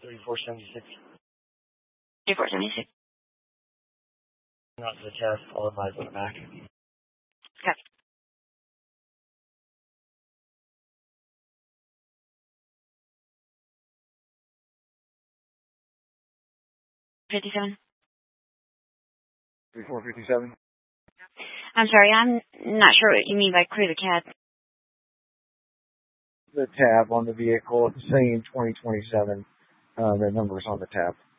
3476. 3476. Not to the test, I'll advise on the back. Okay. $57. 3457. I'm sorry, I'm not sure what you mean by clear the cab. The tab on the vehicle, it's saying 2027. The number's on the tab.